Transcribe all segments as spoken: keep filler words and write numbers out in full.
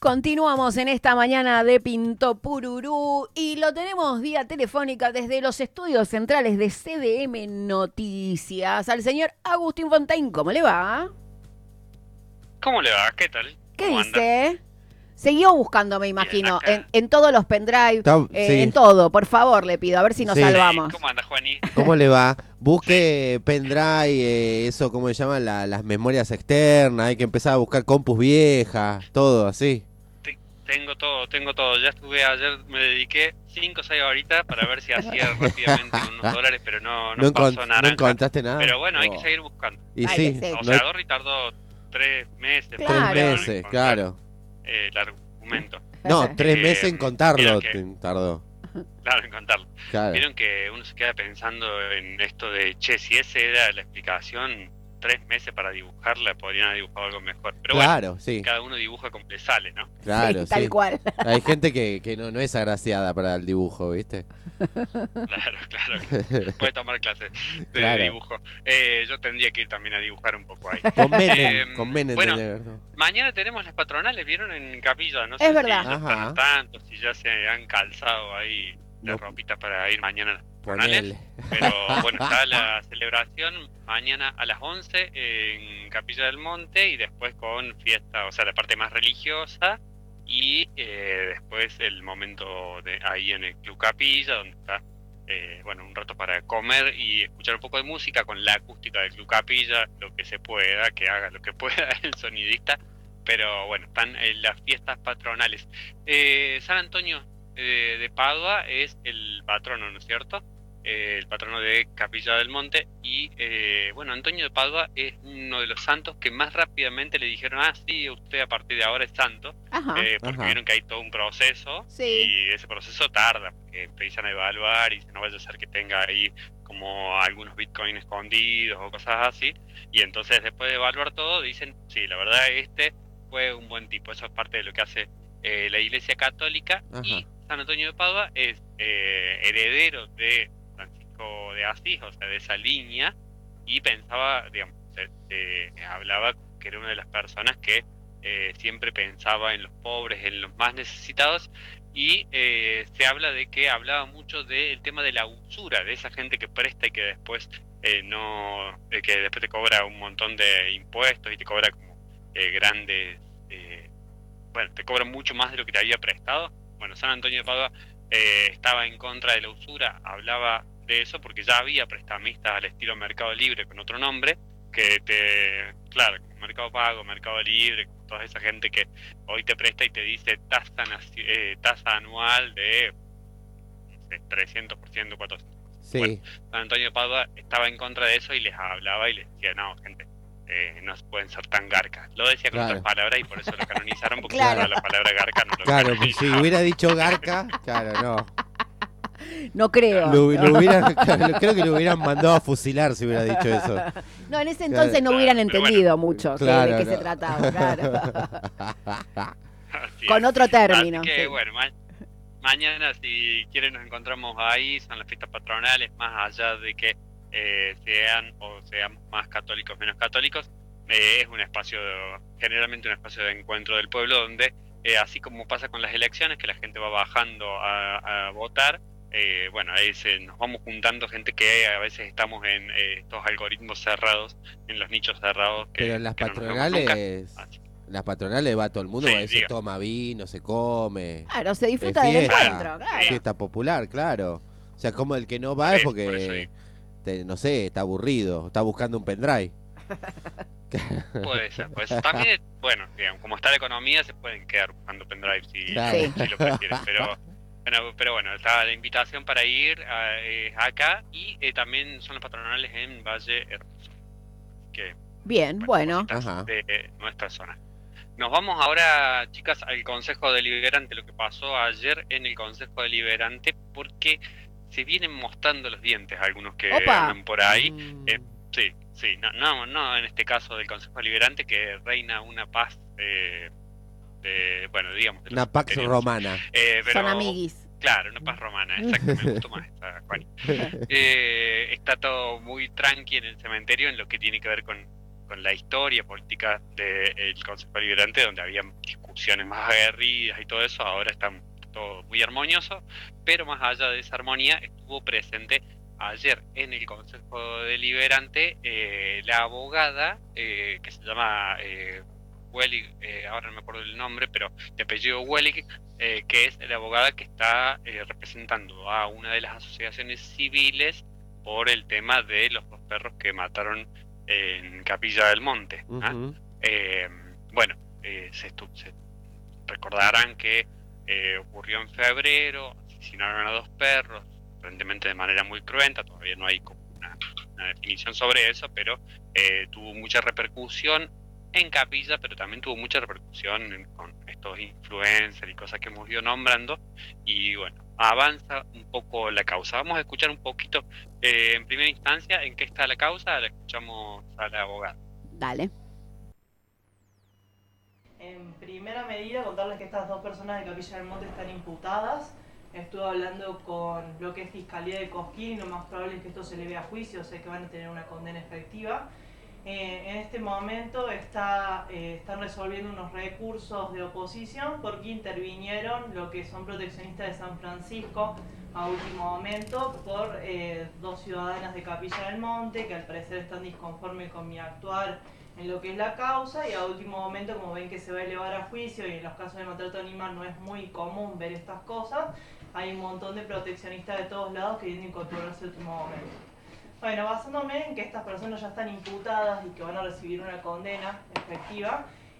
Continuamos en esta mañana de Pinto Pururú y lo tenemos vía telefónica desde los estudios centrales de C D M Noticias al señor Agustín Fontaine. ¿Cómo le va? ¿Cómo le va? ¿Qué tal? ¿Qué dice? Anda? Siguió buscando, me imagino, en, en todos los pendrive, eh, sí. en todo. Por favor, le pido, a ver si nos sí. salvamos. ¿Cómo anda, Juaní? ¿Cómo le va? Busque sí. pendrive, eh, eso, ¿cómo se llaman? La, las memorias externas, hay que empezar a buscar compus viejas, todo así. Tengo todo, tengo todo. Ya estuve ayer, me dediqué cinco o seis horitas para ver si hacía rápidamente unos dólares, pero no, no, no pasó nada. ¿No encontraste nada? Pero bueno, oh. hay que seguir buscando. Y Ay, sí. O sea, Dorri tardó tres meses. Claro. Tres meses, claro. Eh, el argumento. No, tres eh, meses en contarlo que, tardó. Claro, en contarlo. Claro. Vieron que uno se queda pensando en esto de, che, si esa era la explicación, tres meses para dibujarla, podrían haber dibujado algo mejor. Pero claro, bueno, sí. cada uno dibuja como le sale, ¿no? Claro, sí. Tal sí. cual. Hay gente que, que no, no es agraciada para el dibujo, ¿viste? Claro, claro. Puede tomar clases de claro. dibujo. Eh, yo tendría que ir también a dibujar un poco ahí. Con Menem, eh, con Menem. Bueno, tener, ¿no? mañana tenemos las patronales, ¿vieron? En Capilla. No es sé verdad. si ya están tanto, si ya se han calzado ahí las no. ropitas para ir mañana a las patronales. Pero bueno, está la celebración mañana a las once en Capilla del Monte y después con fiesta, o sea, la parte más religiosa. Y eh, después el momento de ahí en el Club Capilla, donde está, eh, bueno, un rato para comer y escuchar un poco de música con la acústica del Club Capilla, lo que se pueda, que haga lo que pueda el sonidista, pero bueno, están en las fiestas patronales. Eh, San Antonio eh, de Padua es el patrono, ¿no es cierto? Eh, el patrono de Capilla del Monte y eh, bueno, Antonio de Padua es uno de los santos que más rápidamente le dijeron, ah, sí, usted a partir de ahora es santo, eh, porque ajá. vieron que hay todo un proceso sí. y ese proceso tarda, porque empiezan a evaluar y no vaya a ser que tenga ahí como algunos bitcoins escondidos o cosas así, y entonces después de evaluar todo dicen, sí, la verdad este fue un buen tipo. Eso es parte de lo que hace eh, la Iglesia Católica. Ajá. Y San Antonio de Padua es eh, heredero de Francisco de Asís, o sea, de esa línea, y pensaba, digamos, se, se hablaba que era una de las personas que eh, siempre pensaba en los pobres, en los más necesitados, y eh, se habla de que hablaba mucho del tema de la usura, de esa gente que presta y que después eh, no, eh, que después te cobra un montón de impuestos y te cobra como eh, grandes, eh, bueno, te cobra mucho más de lo que te había prestado. Bueno, San Antonio de Padua Eh, estaba en contra de la usura, hablaba de eso porque ya había prestamistas al estilo Mercado Libre con otro nombre, que te, claro, Mercado Pago, Mercado Libre, toda esa gente que hoy te presta y te dice tasa, eh, tasa anual de no sé, trescientos por ciento, cuatrocientos por ciento. Sí. Bueno, San Antonio de Padua estaba en contra de eso y les hablaba y les decía, no, gente, Eh, no pueden ser tan garcas. Lo decía con claro. otras palabras y por eso lo canonizaron, porque claro. la palabra garca no lo Claro, pues si hubiera dicho garca, claro, no. No creo. Lo, lo hubiera, creo que lo hubieran mandado a fusilar si hubiera dicho eso. No, en ese entonces claro. no hubieran entendido bueno, mucho claro, de qué no. se trataba, claro. Con otro término. Así que sí. bueno, ma mañana si quieren nos encontramos ahí, son las fiestas patronales, más allá de que Eh, sean o seamos más católicos, menos católicos, eh, es un espacio, generalmente un espacio de encuentro del pueblo donde, eh, así como pasa con las elecciones, que la gente va bajando a, a votar, eh, bueno, ahí se, nos vamos juntando gente que a veces estamos en eh, estos algoritmos cerrados, en los nichos cerrados. Que, Pero en las que patronales, no las patronales va todo el mundo, sí, va, se toma vino, se come. Claro, se disfruta del encuentro, claro. Fiesta popular, claro. O sea, como el que no va es porque... no sé, está aburrido, está buscando un pendrive. Puede ser, puede ser. También, bueno, digamos, como está la economía, se pueden quedar buscando pendrive si, claro. si, si lo prefieren. Pero, pero, pero bueno, está la invitación para ir a, eh, acá y eh, también son los patronales en Valle Hermoso. Que, bien, bueno. bueno de eh, nuestra zona. Nos vamos ahora, chicas, al Consejo Deliberante, lo que pasó ayer en el Consejo Deliberante, porque se vienen mostrando los dientes algunos que Opa. andan por ahí. Mm. Eh, sí, sí, no, no, no en este caso del Consejo Deliberante, que reina una paz, eh, de, bueno, digamos... De una pax romana. Eh, pero, son amiguis. Claro, una paz romana, exacto, me gustó más esta, Juan. Eh, está todo muy tranqui en el cementerio en lo que tiene que ver con con la historia política del Consejo Deliberante, donde había discusiones más aguerridas y todo eso. Ahora está todo muy armonioso, pero más allá de esa armonía estuvo presente ayer en el Consejo Deliberante eh, la abogada eh, que se llama eh, Wellig, eh, ahora no me acuerdo el nombre, pero de apellido Wellig, eh, que es la abogada que está eh, representando a una de las asociaciones civiles por el tema de los dos perros que mataron en Capilla del Monte. ¿Ah? Ujú. Eh, bueno, eh, se, estu- se recordarán que eh, ocurrió en febrero, asesinaron a dos perros, aparentemente de manera muy cruenta. Todavía no hay como una, una definición sobre eso, pero eh, tuvo mucha repercusión en Capilla, pero también tuvo mucha repercusión en, con estos influencers y cosas que hemos ido nombrando. Y bueno, avanza un poco la causa. Vamos a escuchar un poquito eh, en primera instancia en qué está la causa. La escuchamos a la abogada. Dale. En primera medida, contarles que estas dos personas de Capilla del Monte están imputadas. Estuve hablando con lo que es Fiscalía de Cosquín y lo más probable es que esto se le vea a juicio, o sea que van a tener una condena efectiva. Eh, en este momento está, eh, están resolviendo unos recursos de oposición porque intervinieron lo que son proteccionistas de San Francisco a último momento por eh, dos ciudadanas de Capilla del Monte que al parecer están disconformes con mi actuar en lo que es la causa, y a último momento, como ven que se va a elevar a juicio y en los casos de maltrato animal no es muy común ver estas cosas, hay un montón de proteccionistas de todos lados que vienen a incorporarse a último momento. Bueno, basándome en que estas personas ya están imputadas y que van a recibir una condena efectiva,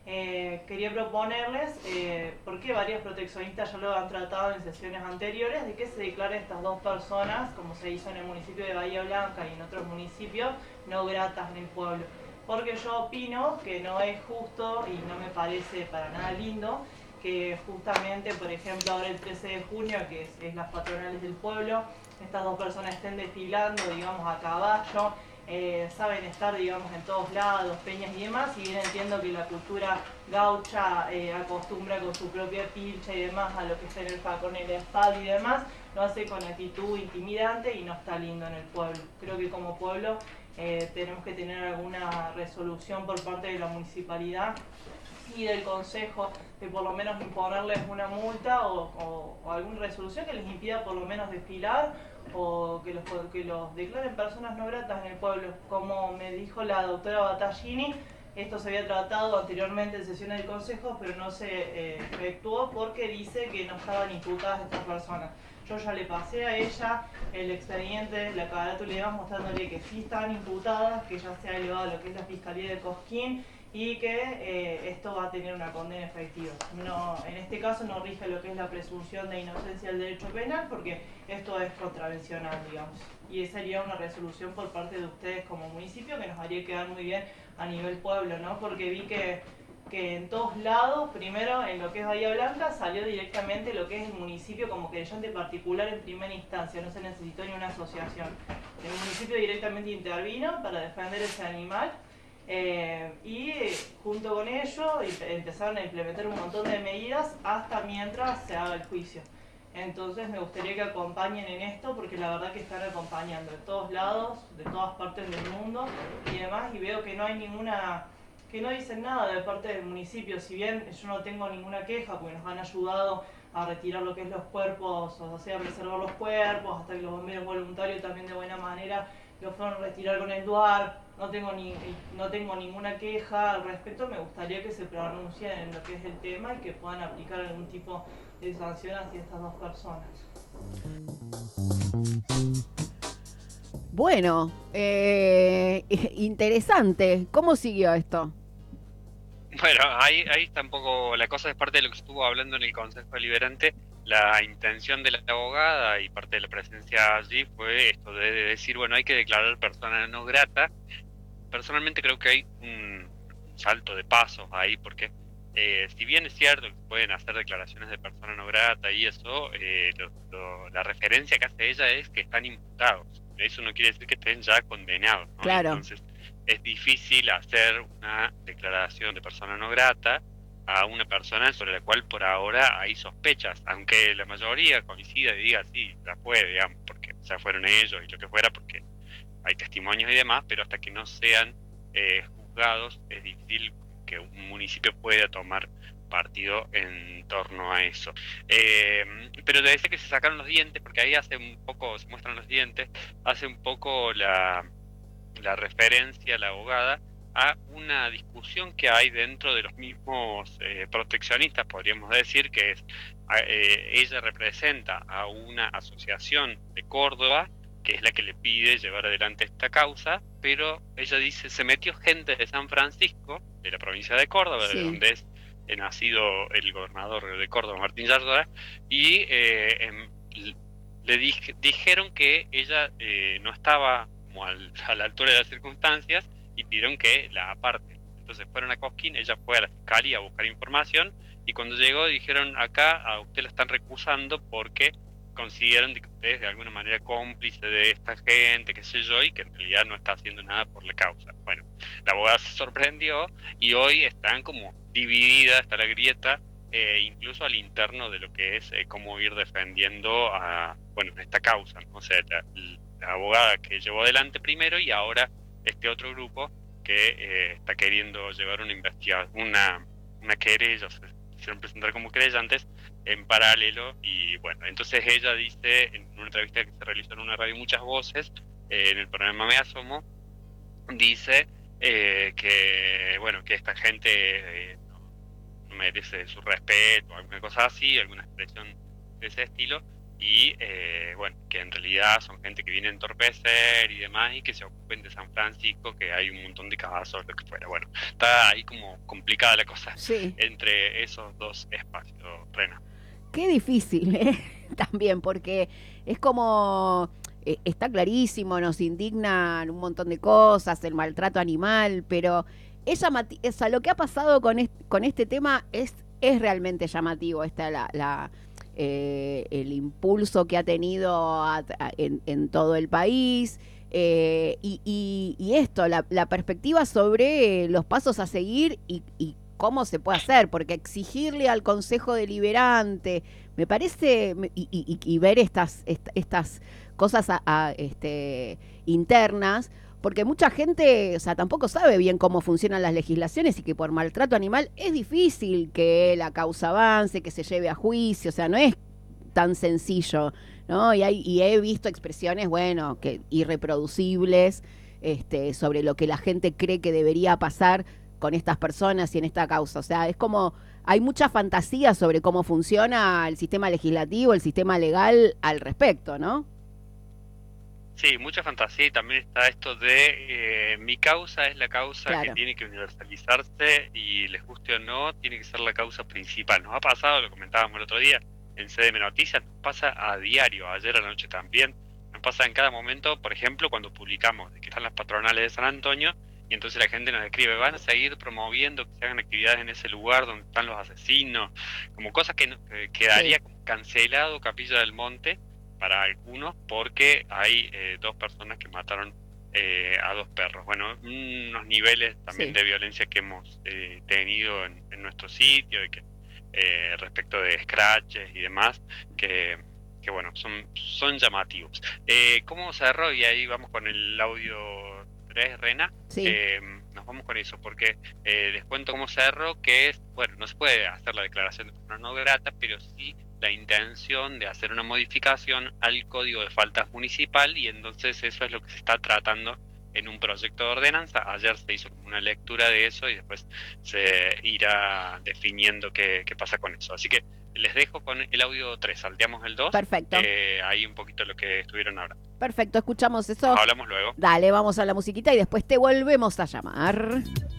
eh, quería proponerles, eh, porque varios proteccionistas ya lo han tratado en sesiones anteriores, de que se declaren estas dos personas, como se hizo en el municipio de Bahía Blanca y en otros municipios, no gratas en el pueblo. Porque yo opino que no es justo y no me parece para nada lindo que justamente, por ejemplo, ahora el trece de junio, que es, es las patronales del pueblo, estas dos personas estén desfilando, digamos, a caballo, eh, saben estar, digamos, en todos lados, peñas y demás, y bien entiendo que la cultura gaucha eh, acostumbra con su propia pilcha y demás a lo que está en el facón, el espalda y demás, lo hace con actitud intimidante y no está lindo en el pueblo. Creo que como pueblo eh, tenemos que tener alguna resolución por parte de la municipalidad y del consejo de por lo menos imponerles una multa o, o, o alguna resolución que les impida por lo menos desfilar o que los, que los declaren personas no gratas en el pueblo. Como me dijo la doctora Battaglini, esto se había tratado anteriormente en sesiones del consejo, pero no se eh, efectuó porque dice que no estaban imputadas estas personas. Yo ya le pasé a ella el expediente, la carátula y demás, mostrándole que sí estaban imputadas, que ya se ha elevado a lo que es la Fiscalía de Cosquín y que eh, esto va a tener una condena efectiva. No, en este caso no rige lo que es la presunción de inocencia del derecho penal, porque esto es contravencional, digamos. Y esa sería una resolución por parte de ustedes como municipio que nos haría quedar muy bien a nivel pueblo, ¿no? Porque vi que, que en todos lados, primero en lo que es Bahía Blanca, salió directamente lo que es el municipio como querellante particular en primera instancia, no se necesitó ni una asociación. El municipio directamente intervino para defender ese animal. Eh, y junto con ello empezaron a implementar un montón de medidas hasta mientras se haga el juicio. Entonces me gustaría que acompañen en esto, porque la verdad que están acompañando de todos lados, de todas partes del mundo y demás, y veo que no hay ninguna, que no dicen nada de parte del municipio. Si bien yo no tengo ninguna queja porque nos han ayudado a retirar lo que es los cuerpos, o sea, a preservar los cuerpos, hasta que los bomberos voluntarios también de buena manera lo fueron a retirar con el DUAR. No tengo, ni, no tengo ninguna queja al respecto. Me gustaría que se pronuncien en lo que es el tema y que puedan aplicar algún tipo de sanción hacia estas dos personas. Bueno, eh, interesante. ¿Cómo siguió esto? Bueno, ahí, ahí está un poco la cosa, es parte de lo que estuvo hablando en el Consejo Deliberante. La intención de la abogada y parte de la presencia allí fue esto de, de decir, bueno, hay que declarar persona no grata. Personalmente creo que hay un salto de pasos ahí, porque eh, si bien es cierto que pueden hacer declaraciones de persona no grata y eso, eh, lo, lo, la referencia que hace ella es que están imputados. Eso no quiere decir que estén ya condenados, ¿no? Claro. Entonces es difícil hacer una declaración de persona no grata a una persona sobre la cual por ahora hay sospechas, aunque la mayoría coincida y diga sí, la fue, digamos, porque o sea, fueron ellos y lo que fuera, porque hay testimonios y demás, pero hasta que no sean eh, juzgados, es difícil que un municipio pueda tomar partido en torno a eso. Eh, pero desde que se sacaron los dientes, porque ahí hace un poco, se muestran los dientes, hace un poco la, la referencia, la abogada, a una discusión que hay dentro de los mismos eh, proteccionistas, podríamos decir, que es, eh, ella representa a una asociación de Córdoba, que es la que le pide llevar adelante esta causa, pero ella dice, se metió gente de San Francisco, de la provincia de Córdoba, sí, de donde es eh, nacido el gobernador de Córdoba, Martín Yarlora, y eh, eh, le dije, dijeron que ella eh, no estaba como al, a la altura de las circunstancias, y pidieron que la aparte. Entonces fueron a Cosquín, ella fue a la fiscalía a buscar información, y cuando llegó dijeron, acá a usted la están recusando porque consideran que usted es de alguna manera cómplice de esta gente, qué sé yo, y que en realidad no está haciendo nada por la causa. Bueno, la abogada se sorprendió, y hoy están como divididas, está la grieta, eh, incluso al interno de lo que es eh, cómo ir defendiendo a, bueno, esta causa, ¿no? O sea, la, la abogada que llevó adelante primero, y ahora este otro grupo que eh, está queriendo llevar una investigación, una, una querella, se quisieron presentar como querellantes en paralelo. Y bueno, entonces ella dice en una entrevista que se realizó en una radio Muchas Voces, eh, en el programa Me Asomo, dice eh, que bueno, que esta gente eh, no, no merece su respeto, alguna cosa así, alguna expresión de ese estilo, y eh, bueno, que en realidad son gente que viene a entorpecer y demás, y que se ocupen de San Francisco, que hay un montón de casos, lo que fuera. Bueno, está ahí como complicada la cosa, sí, entre esos dos espacios, Rena. Qué difícil, ¿eh? También, porque es como, eh, está clarísimo, nos indignan un montón de cosas, el maltrato animal, pero es llamati- o sea, lo que ha pasado con, est- con este tema es, es realmente llamativo. Esta la... la Eh, el impulso que ha tenido a, a, en, en todo el país, eh, y, y, y esto, la, la perspectiva sobre los pasos a seguir y, y cómo se puede hacer, porque exigirle al Consejo Deliberante, me parece, y, y, y ver estas, esta, estas cosas a, a, este, internas, porque mucha gente, o sea, tampoco sabe bien cómo funcionan las legislaciones, y que por maltrato animal es difícil que la causa avance, que se lleve a juicio, o sea, no es tan sencillo, ¿no? Y, hay, y he visto expresiones, bueno, que irreproducibles, este, sobre lo que la gente cree que debería pasar con estas personas y en esta causa. O sea, es como, hay mucha fantasía sobre cómo funciona el sistema legislativo, el sistema legal al respecto, ¿no? Sí, mucha fantasía, y también está esto de eh, mi causa es la causa, claro, que tiene que universalizarse, y les guste o no, tiene que ser la causa principal. Nos ha pasado, lo comentábamos el otro día en C D M Noticias, nos pasa a diario, ayer a la noche también, nos pasa en cada momento, por ejemplo, cuando publicamos de que están las patronales de San Antonio, y entonces la gente nos escribe, van a seguir promoviendo que se hagan actividades en ese lugar donde están los asesinos, como cosas que, que quedaría sí. como cancelado Capilla del Monte para algunos, porque hay eh, dos personas que mataron eh, a dos perros. Bueno, unos niveles también sí. de violencia que hemos eh, tenido en, en nuestro sitio, de que, eh, respecto de scratches y demás, que, que bueno, son, son llamativos. Eh, ¿Cómo cerró? Y ahí vamos con el audio tres, Rena. Sí. Eh, nos vamos con eso, porque eh, les cuento cómo cerró, que es, bueno, no se puede hacer la declaración de persona no grata, pero sí la intención de hacer una modificación al Código de Faltas Municipal, y entonces eso es lo que se está tratando en un proyecto de ordenanza. Ayer se hizo una lectura de eso, y después se irá definiendo qué, qué pasa con eso. Así que les dejo con el audio tres, salteamos el dos. Perfecto. Eh, ahí un poquito lo que estuvieron hablando. Perfecto, escuchamos eso. Nos hablamos luego. Dale, vamos a la musiquita y después te volvemos a llamar.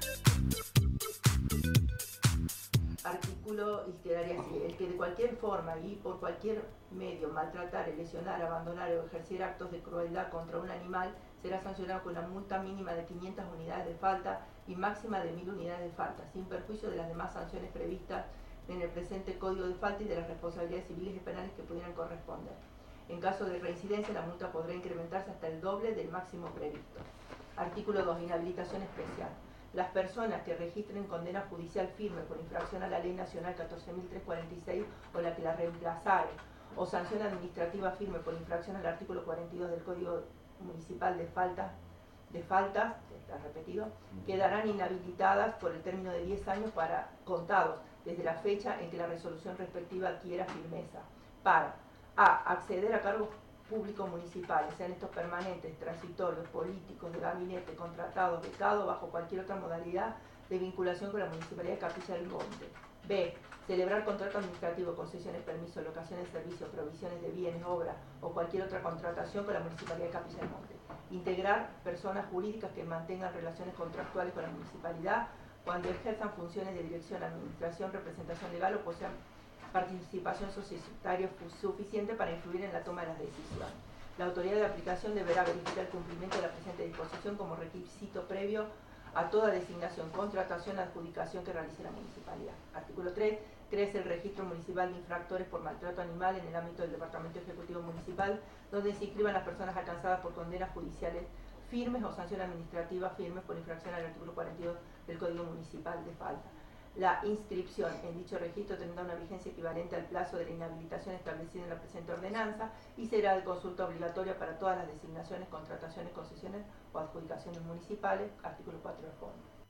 Artículo literario así: el que de cualquier forma y por cualquier medio maltratar, lesionar, abandonar o ejercer actos de crueldad contra un animal será sancionado con una multa mínima de quinientas unidades de falta y máxima de mil unidades de falta, sin perjuicio de las demás sanciones previstas en el presente Código de Falta y de las responsabilidades civiles y penales que pudieran corresponder. En caso de reincidencia, la multa podrá incrementarse hasta el doble del máximo previsto. Artículo dos. Inhabilitación especial. Las personas que registren condena judicial firme por infracción a la Ley Nacional catorce mil trescientos cuarenta y seis o la que la reemplazare, o sanción administrativa firme por infracción al artículo cuarenta y dos del Código Municipal de Faltas de faltas, está repetido, quedarán inhabilitadas por el término de diez años para contados desde la fecha en que la resolución respectiva adquiera firmeza, para a. acceder a cargos públicos municipales, sean estos permanentes, transitorios, políticos, de gabinete, contratados, becados, bajo cualquier otra modalidad de vinculación con la Municipalidad de Capilla del Monte. B. Celebrar contrato administrativo, concesiones, permisos, locaciones de servicios, provisiones de bienes, obras o cualquier otra contratación con la Municipalidad de Capilla del Monte. Integrar personas jurídicas que mantengan relaciones contractuales con la Municipalidad cuando ejerzan funciones de dirección, administración, representación legal o posean participación societaria suficiente para influir en la toma de las decisiones. La autoridad de aplicación deberá verificar el cumplimiento de la presente disposición como requisito previo a toda designación, contratación, adjudicación que realice la municipalidad. Artículo tres. Crece el registro municipal de infractores por maltrato animal en el ámbito del Departamento Ejecutivo Municipal, donde se inscriban las personas alcanzadas por condenas judiciales firmes o sanción administrativa firmes por infracción al artículo cuarenta y dos del Código Municipal de falta. La inscripción en dicho registro tendrá una vigencia equivalente al plazo de la inhabilitación establecido en la presente ordenanza y será de consulta obligatoria para todas las designaciones, contrataciones, concesiones o adjudicaciones municipales, artículo cuatro del Fondo.